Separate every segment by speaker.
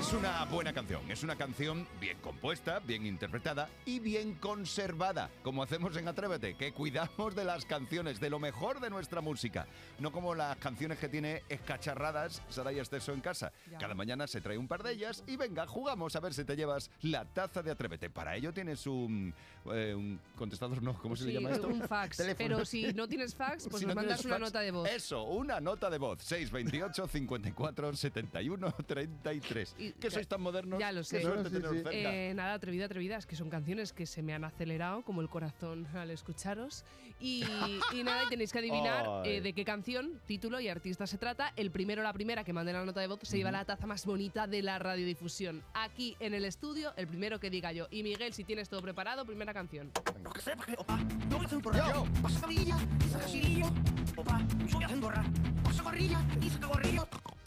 Speaker 1: es una buena canción? Es una canción bien compuesta, bien interpretada y bien conservada, como hacemos en Atrévete, que cuidamos de las canciones, de lo mejor de nuestra música. No como las canciones que tiene escacharradas Soraya Esteso en casa.
Speaker 2: Ya.
Speaker 1: Cada mañana se trae un par de ellas y venga, jugamos a ver si te llevas la taza de Atrévete. Para ello tienes un contestador, no, ¿cómo se le llama esto?
Speaker 2: Un fax.
Speaker 1: Teléfono.
Speaker 2: Pero si no tienes fax, pues
Speaker 1: Si
Speaker 2: nos
Speaker 1: no
Speaker 2: mandas
Speaker 1: tienes
Speaker 2: una
Speaker 1: fax,
Speaker 2: nota de voz.
Speaker 1: Eso, una nota de voz. 628 54 71 33. ¿Qué sois tan modernos?
Speaker 2: Ya lo sé.
Speaker 1: Qué suerte
Speaker 3: Sí, sí.
Speaker 1: teneros cerca.
Speaker 2: Nada, atrevidas, que son canciones que se me han acelerado como el corazón al escucharos. Y nada, y tenéis que adivinar
Speaker 3: Ay.
Speaker 2: de qué canción, título y artista se trata. El primero o la primera que mande la nota de voz se lleva la taza más bonita de la radiodifusión. Aquí en el estudio, el primero que diga yo. Y Miguel, si tienes todo preparado, primera canción.
Speaker 4: Porque sepa que, opa, no voy a hacer un correo. Pasa tablilla, y saca chirillo. Opa, soy hacen gorra. Pasa gorrilla, y saca gorrillo.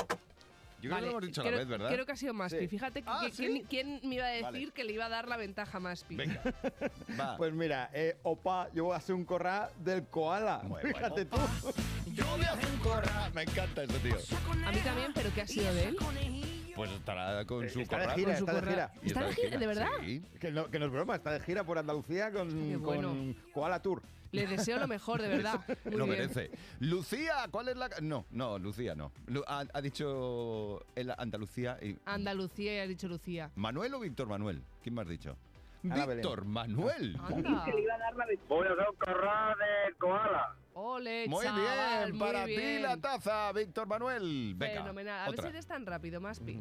Speaker 1: Yo creo que lo hemos dicho a la
Speaker 2: creo,
Speaker 1: vez, ¿verdad?
Speaker 2: Creo que ha sido Maspi.
Speaker 3: Sí.
Speaker 2: Fíjate que,
Speaker 1: Ah, ¿sí?
Speaker 2: ¿quién me iba a decir
Speaker 1: Vale.
Speaker 2: que le iba a dar la ventaja a Maspi?
Speaker 1: Venga, va.
Speaker 3: Pues mira, opa, yo voy a hacer un corral del koala.
Speaker 1: Muy
Speaker 3: Fíjate
Speaker 1: bueno.
Speaker 3: tú.
Speaker 4: Yo voy a hacer un corra.
Speaker 1: Me encanta este tío.
Speaker 2: A mí también, pero ¿qué ha sido de él?
Speaker 1: Pues estará con su
Speaker 3: Está de
Speaker 1: corral.
Speaker 3: gira,
Speaker 1: con su
Speaker 3: está de
Speaker 1: corral.
Speaker 3: gira.
Speaker 1: Y
Speaker 2: ¿Está de gira, de verdad?
Speaker 1: Sí.
Speaker 3: Que no es broma, está de gira por Andalucía
Speaker 2: Qué
Speaker 3: con
Speaker 2: bueno.
Speaker 3: Koala Tour.
Speaker 2: Le deseo lo mejor, de verdad. Muy
Speaker 1: Lo
Speaker 2: bien.
Speaker 1: merece. Lucía, ¿cuál es la...? No, Lucía no. Ha dicho el Andalucía y...
Speaker 2: Andalucía, y ha dicho Lucía.
Speaker 1: ¿Manuel o Víctor Manuel? ¿Quién me has dicho?
Speaker 3: Ana
Speaker 1: Víctor Manuel.
Speaker 2: Anda.
Speaker 5: Voy a hacer un corral de koala.
Speaker 2: Ole,
Speaker 1: Muy
Speaker 2: chaval,
Speaker 1: bien,
Speaker 2: muy
Speaker 1: para
Speaker 2: bien.
Speaker 1: ti la taza, Víctor Manuel. Venga,
Speaker 2: Fenomenal. A ver
Speaker 1: otra.
Speaker 2: si eres tan rápido, Maspi.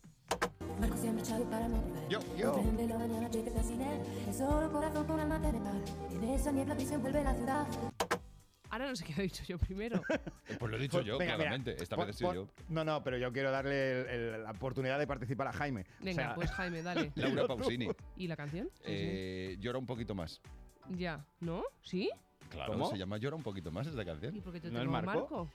Speaker 6: Marco se ha marchado para no volver.
Speaker 1: Yo.
Speaker 6: Tren de la mañana que te fasciné. Es solo corazón con alma de metal. En esa niebla que se envuelve la ciudad.
Speaker 2: Ahora no sé qué he dicho yo primero.
Speaker 1: Pues lo he dicho yo,
Speaker 3: Venga,
Speaker 1: claramente.
Speaker 3: mira,
Speaker 1: Esta vez he sido yo.
Speaker 3: No, pero yo quiero darle la oportunidad de participar a Jaime.
Speaker 2: Venga,
Speaker 3: O sea,
Speaker 2: pues Jaime, dale.
Speaker 1: Laura Pausini.
Speaker 2: ¿Y la canción?
Speaker 1: Llora un poquito más.
Speaker 2: Ya. ¿No? ¿Sí?
Speaker 1: Claro,
Speaker 3: ¿Cómo?
Speaker 1: se llama Llora un poquito más esta
Speaker 2: ¿Y
Speaker 1: canción.
Speaker 2: por qué te
Speaker 3: ¿No es
Speaker 2: tengo
Speaker 3: Marco?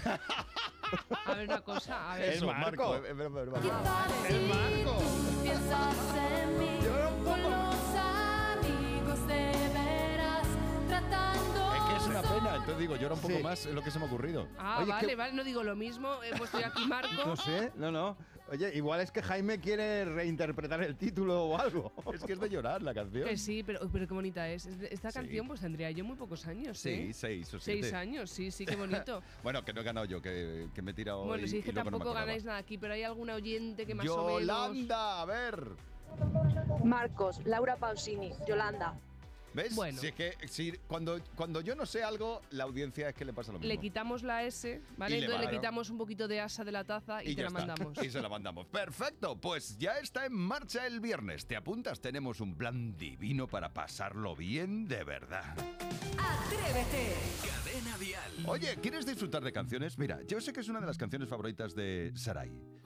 Speaker 2: A ver, una cosa, a ver.
Speaker 3: Es Marco.
Speaker 1: es verdad.
Speaker 3: ¡El Marco!
Speaker 6: Piensas en mí.
Speaker 3: Llora un poco.
Speaker 6: Con los amigos de veras. Tratando.
Speaker 1: Es que es una pena. Entonces digo, llora un poco
Speaker 3: Sí.
Speaker 1: más, es lo que se me ha ocurrido.
Speaker 2: Ah,
Speaker 3: Oye,
Speaker 2: vale,
Speaker 3: ¿qué-
Speaker 2: vale, no digo lo mismo. He puesto yo aquí Marco.
Speaker 3: No sé, no. Oye, igual es que Jaime quiere reinterpretar el título o algo.
Speaker 1: Es que es de llorar la canción.
Speaker 2: Que sí, pero qué bonita es. Esta
Speaker 1: Sí.
Speaker 2: canción pues tendría yo muy pocos años,
Speaker 1: Sí,
Speaker 2: ¿eh?
Speaker 1: 6 o 7.
Speaker 2: 6 años, sí, qué bonito.
Speaker 1: Bueno, que no he ganado yo, que me he tirado.
Speaker 2: Bueno, sí, es que
Speaker 1: y luego no me
Speaker 2: tampoco
Speaker 1: acordaba.
Speaker 2: ganáis nada aquí, pero hay alguna oyente que más o menos...
Speaker 1: Yolanda, a ver.
Speaker 7: Marcos, Laura Pausini, Yolanda.
Speaker 1: ¿Ves?
Speaker 2: Bueno.
Speaker 1: Si es que cuando yo no sé algo, la audiencia es que le pasa lo mismo.
Speaker 2: Le quitamos la S, ¿vale?
Speaker 1: Y le
Speaker 2: Entonces le
Speaker 1: claro.
Speaker 2: quitamos un poquito de asa de la taza y te
Speaker 1: ya
Speaker 2: la
Speaker 1: está.
Speaker 2: mandamos.
Speaker 1: Y se la mandamos. Perfecto, pues ya está en marcha el viernes. ¿Te apuntas? Tenemos un plan divino para pasarlo bien de verdad.
Speaker 8: ¡Atrévete! Cadena Dial.
Speaker 1: Oye, ¿quieres disfrutar de canciones? Mira, yo sé que es una de las canciones favoritas de Sarai.